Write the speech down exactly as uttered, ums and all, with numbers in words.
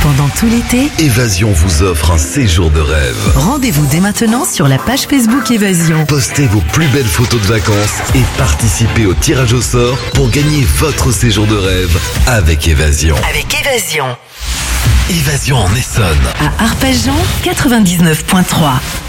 Pendant tout l'été, Évasion vous offre un séjour de rêve. rendez-vous dès maintenant sur la page Facebook Évasion. Postez vos plus belles photos de vacances et participez au tirage au sort pour gagner votre séjour de rêve avec Évasion. Avec Évasion. Évasion en Essonne. À Arpajon, quatre-vingt-dix-neuf virgule trois.